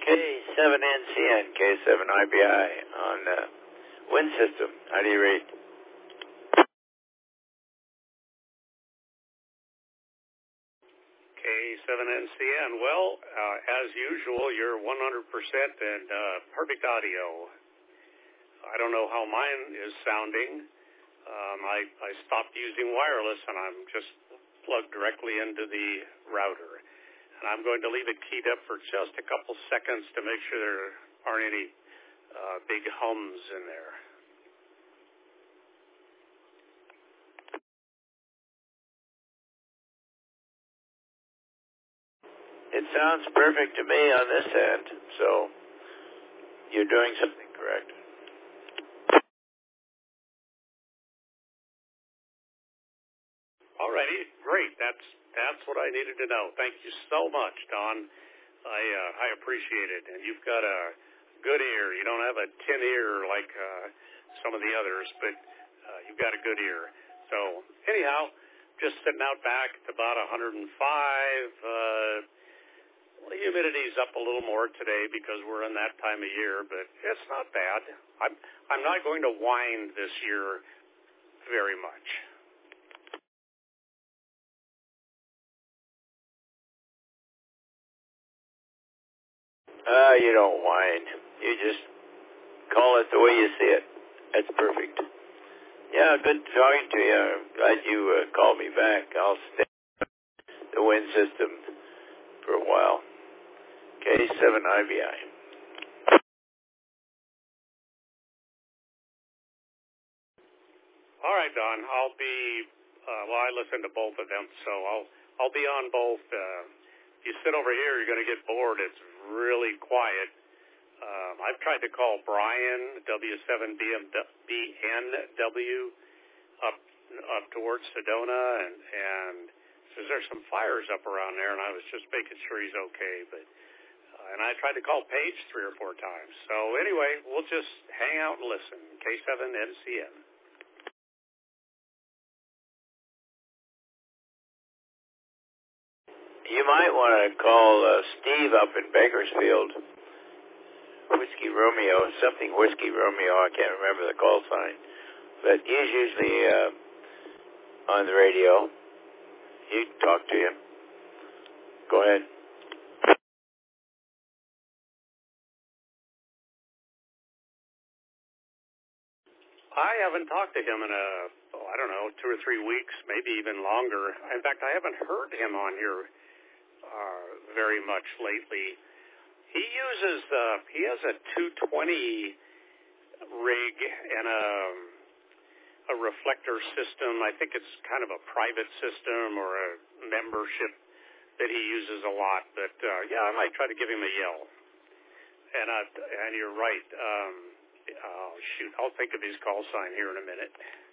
K7NCN, K7IBI on wind system. How do you rate? K7NCN. Well, as usual, you're 100% and perfect audio. I don't know how mine is sounding. I stopped using wireless, and I'm just plugged directly into the router. And I'm going to leave it keyed up for just a couple seconds to make sure there aren't any big hums in there. It sounds perfect to me on this end, so you're doing something correct. Alrighty, great. That's what I needed to know. Thank you so much, Don. I appreciate it. And you've got a good ear. You don't have a tin ear like some of the others, but you've got a good ear. So anyhow, just sitting out back at about 105. The humidity's up a little more today because we're in that time of year, but it's not bad. I'm not going to whine this year very much. You don't whine. You just call it the way you see it. That's perfect. Yeah, good talking to you. I'm glad you called me back. I'll stay with the wind system for a while. K7IBI. All right, Don. I'll be. I listen to both of them, so I'll be on both. If you sit over here, you're going to get bored. It's really quiet. I've tried to call Brian, W7BNW, up towards Sedona, and says there's some fires up around there, and I was just making sure he's okay. But and I tried to call Paige 3 or 4 times. So anyway, we'll just hang out and listen. K7NCN. You might want to call Steve up in Bakersfield. Whiskey Romeo, something Whiskey Romeo. I can't remember the call sign, but he's usually on the radio. You can talk to him. Go ahead. I haven't talked to him in I don't know, 2 or 3 weeks, maybe even longer. In fact, I haven't heard him on here very much lately. He has a 220 rig and a reflector system. I think it's kind of a private system or a membership that he uses a lot. But yeah, I might try to give him a yell. And you're right. Oh shoot, I'll think of his call sign here in a minute.